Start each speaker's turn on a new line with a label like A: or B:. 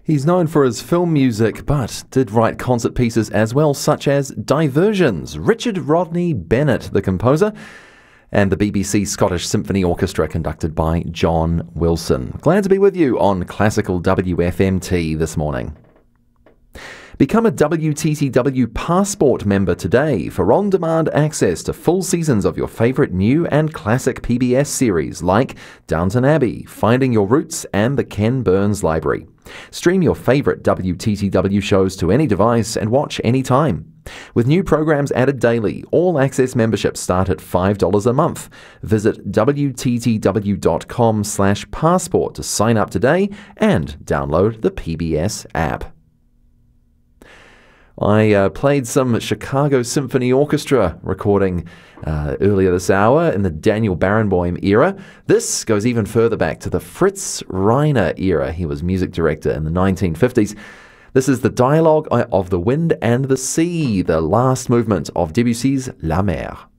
A: He's known for his film music, but did write concert pieces as well, such as Diversions, Richard Rodney Bennett, the composer, and the BBC Scottish Symphony Orchestra, conducted by John Wilson. Glad to be with you on Classical WFMT this morning. Become a WTTW Passport member today for on-demand access to full seasons of your favourite new and classic PBS series like Downton Abbey, Finding Your Roots and the Ken Burns Library. Stream your favourite WTTW shows to any device and watch anytime. With new programs added daily, all access memberships start at $5 a month. Visit wttw.com/passport to sign up today and download the PBS app. I played some Chicago Symphony Orchestra recording earlier this hour in the Daniel Barenboim era. This goes even further back to the Fritz Reiner era. He was music director in the 1950s. This is the Dialogue of the Wind and the Sea, the last movement of Debussy's La Mer.